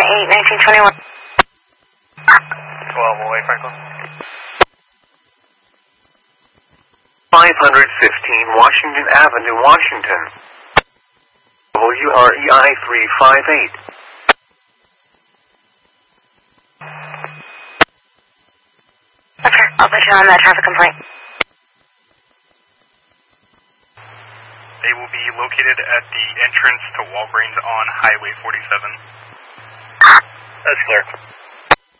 10-8-1921. 12 away, Franklin. 515 Washington Avenue, Washington. WREI 358. Okay, I'll put you on that traffic complaint. They will be located at the entrance to Walgreens on Highway 47. That's clear.